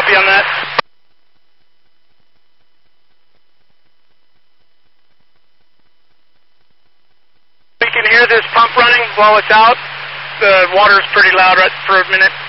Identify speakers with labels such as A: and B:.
A: Copy on that. We can hear this pump running while it's out. The water's pretty loud right for a minute.